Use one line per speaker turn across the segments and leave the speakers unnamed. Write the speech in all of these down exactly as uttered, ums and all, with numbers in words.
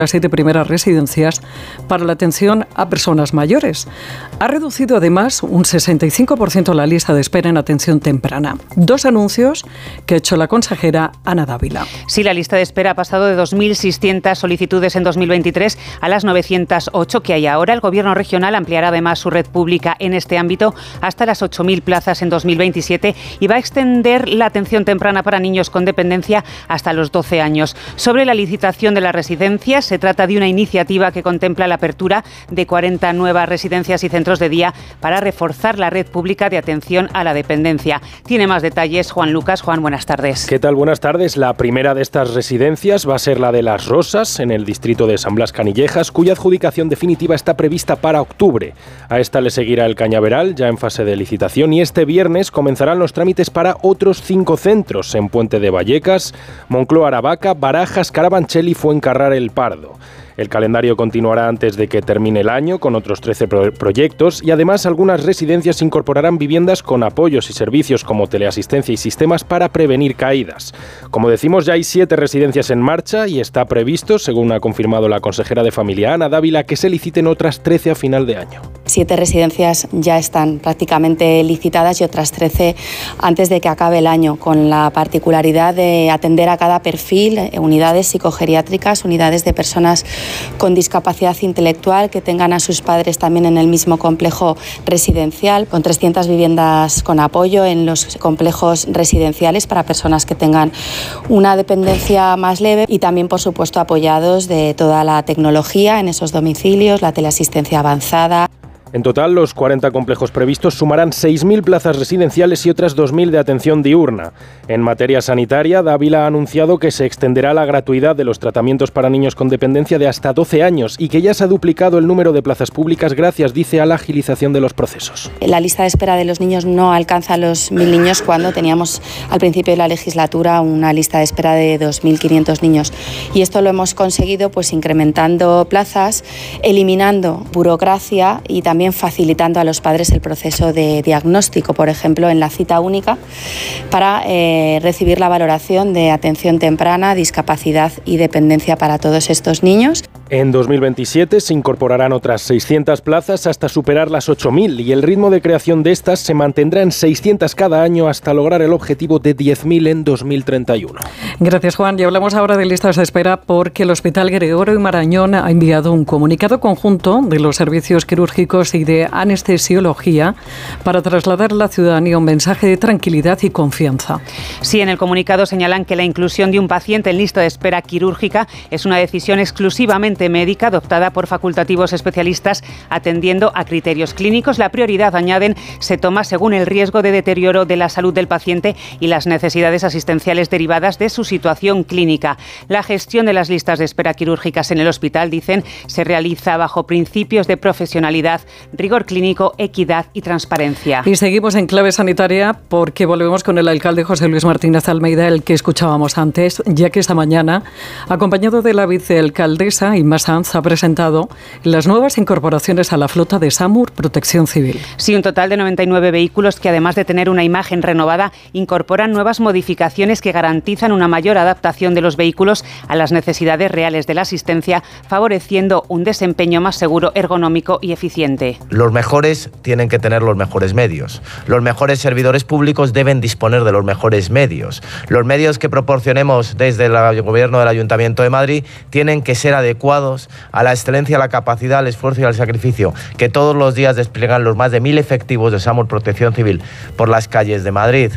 las siete primeras residencias para la atención a personas mayores. Ha reducido además un sesenta y cinco por ciento la lista de espera en atención temprana. Dos anuncios que ha hecho la consejera Ana Dávila.
Sí, la lista de espera ha pasado de dos mil seiscientas solicitudes en dos mil veintitrés a las novecientas ocho que hay ahora. El Gobierno regional ampliará además su red pública en este ámbito hasta las ocho mil plazas en dos mil veintisiete y va a extender la atención temprana para niños con dependencia hasta los doce años. Sobre la licitación de las residencias, se trata de una iniciativa que contempla la apertura de cuarenta nuevas residencias y centros de día para reforzar la red pública de atención a la dependencia. Tiene más detalles Juan Lucas. Juan, buenas tardes.
¿Qué tal? Buenas tardes. La primera de estas residencias va a ser la de Las Rosas, en el distrito de San Blas Canillejas, cuya adjudicación definitiva está prevista para octubre. A esta le seguirá el Cañaveral, ya en fase de licitación, y este viernes comenzarán los trámites para otros cinco centros en Puente de Vallecas, Moncloa Aravaca, Barajas, Carabanchel y Fuencarral El Pardo. El calendario continuará antes de que termine el año con otros trece pro- proyectos y además algunas residencias incorporarán viviendas con apoyos y servicios como teleasistencia y sistemas para prevenir caídas. Como decimos, ya hay siete residencias en marcha y está previsto, según ha confirmado la consejera de Familia Ana Dávila, que se liciten otras trece a final de año.
Siete residencias ya están prácticamente licitadas y otras trece antes de que acabe el año, con la particularidad de atender a cada perfil, eh, unidades psicogeriátricas, unidades de personas con discapacidad intelectual que tengan a sus padres también en el mismo complejo residencial, con trescientas viviendas con apoyo en los complejos residenciales para personas que tengan una dependencia más leve y también, por supuesto, apoyados de toda la tecnología en esos domicilios, la teleasistencia avanzada.
En total, los cuarenta complejos previstos sumarán seis mil plazas residenciales y otras dos mil de atención diurna. En materia sanitaria, Dávila ha anunciado que se extenderá la gratuidad de los tratamientos para niños con dependencia de hasta doce años y que ya se ha duplicado el número de plazas públicas gracias, dice, a la agilización de los procesos.
La lista de espera de los niños no alcanza los mil niños cuando teníamos al principio de la legislatura una lista de espera de dos mil quinientos niños. Y esto lo hemos conseguido pues incrementando plazas, eliminando burocracia y también facilitando a los padres el proceso de diagnóstico, por ejemplo, en la cita única, para eh, recibir la valoración de atención temprana, discapacidad y dependencia para todos estos niños.
En dos mil veintisiete se incorporarán otras seiscientas plazas hasta superar las ocho mil y el ritmo de creación de estas se mantendrá en seiscientas cada año hasta lograr el objetivo de diez mil en dos mil treinta y uno.
Gracias, Juan. Y hablamos ahora de listas de espera porque el Hospital Gregorio Marañón ha enviado un comunicado conjunto de los servicios quirúrgicos y de anestesiología para trasladar a la ciudadanía un mensaje de tranquilidad y confianza.
Sí, en el comunicado señalan que la inclusión de un paciente en lista de espera quirúrgica es una decisión exclusivamente médica adoptada por facultativos especialistas atendiendo a criterios clínicos. La prioridad, añaden, se toma según el riesgo de deterioro de la salud del paciente y las necesidades asistenciales derivadas de su situación clínica. La gestión de las listas de espera quirúrgicas en el hospital, dicen, se realiza bajo principios de profesionalidad, rigor clínico, equidad y transparencia.
Y seguimos en clave sanitaria porque volvemos con el alcalde José Luis Martínez Almeida, el que escuchábamos antes, ya que esta mañana, acompañado de la vicealcaldesa Inma Sanz, ha presentado las nuevas incorporaciones a la flota de SAMUR Protección Civil.
Sí, un total de noventa y nueve vehículos que, además de tener una imagen renovada, incorporan nuevas modificaciones que garantizan una mayor adaptación de los vehículos a las necesidades reales de la asistencia, favoreciendo un desempeño más seguro, ergonómico y eficiente.
Los mejores tienen que tener los mejores medios. Los mejores servidores públicos deben disponer de los mejores medios. Los medios que proporcionemos desde el Gobierno del Ayuntamiento de Madrid tienen que ser adecuados a la excelencia, a la capacidad, al esfuerzo y al sacrificio que todos los días despliegan los más de mil efectivos de SAMUR Protección Civil por las calles de Madrid.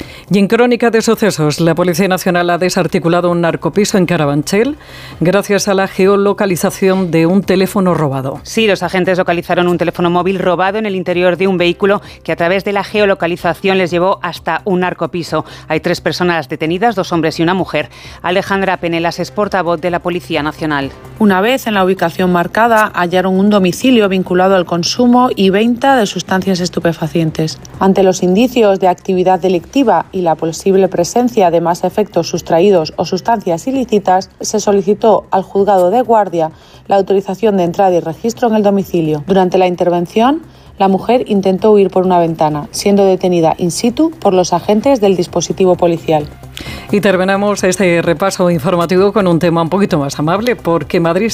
Y en crónica de sucesos, la Policía Nacional ha desarticulado un narcopiso en Carabanchel gracias a la geolocalización de un teléfono robado.
Sí, los agentes localizaron un teléfono móvil robado en el interior de un vehículo que a través de la geolocalización les llevó hasta un narcopiso. Hay tres personas detenidas, dos hombres y una mujer. Alejandra Penelas es portavoz de la Policía Nacional.
Una vez en la ubicación marcada, hallaron un domicilio vinculado al consumo y venta de sustancias estupefacientes. Ante los indicios de actividad delictiva y la posible presencia de más efectos sustraídos o sustancias ilícitas, se solicitó al juzgado de guardia la autorización de entrada y registro en el domicilio. Durante la intervención, la mujer intentó huir por una ventana, siendo detenida in situ por los agentes del dispositivo policial.
Y terminamos este repaso informativo con un tema un poquito más amable, porque Madrid